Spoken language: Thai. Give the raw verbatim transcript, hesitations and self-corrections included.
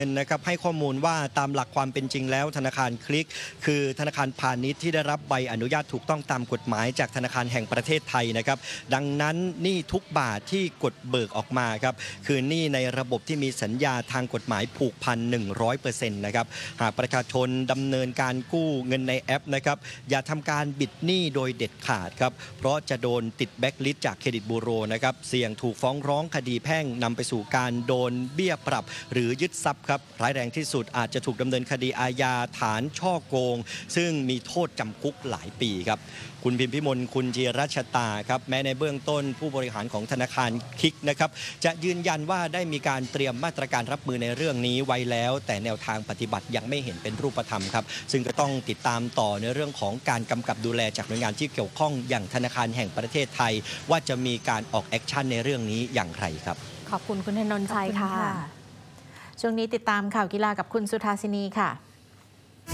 นะครับให้ข้อมูลว่าตามหลักความเป็นจริงแล้วธนาคารคลิกคือธนาคารพาณิชย์ที่ได้รับใบอนุญาตถูกต้องตามกฎหมายจากธนาคารแห่งประเทศไทยนะครับดังนั้นหนี้ทุกบาทที่กดเบิกออกมาครับคือหนี้ในระบบที่มีสัญญาทางกฎหมายผูกพัน หนึ่งร้อยเปอร์เซ็นต์ นะครับหากประชาชนดำเนินการกู้เงินในแอปนะครับอย่าทำการบิดหนี้โดยเด็ดขาดครับเพราะจะโดนติดแบ็คลิสต์จากเครดิตบูโรนะครับเสี่ยงถูกฟ้องร้องคดีแพ่งนำไปสู่การโดนเบี้ยปรับหรือยึดทรัพย์ครับร้ายแรงที่สุดอาจจะถูกดำเนินคดีอาญาฐานช่อโกงซึ่งมีโทษจำคุกหลายปีครับคุณพิมพิมลคุณจีรัชตาครับแม้ในเบื้องต้นผู้บริหารของธนาคารคลิกนะครับจะยืนยันว่าได้มีการเตรียมมาตรการรับมือในเรื่องนี้ไว้แล้วแต่แนวทางปฏิบัติยังไม่เห็นเป็นรูปธรรมครับซึ่งก็ต้องติดตามต่อในเรื่องของการกำกับดูแลจากหน่วยงานที่เกี่ยวข้องอย่างธนาคารแห่งประเทศไทยว่าจะมีการออกแอคชั่นในเรื่องนี้อย่างไรครับขอบคุณคุณธนนท์ชัยค่ะช่วงนี้ติดตามข่าวกีฬากับคุณสุธาสินีค่ะ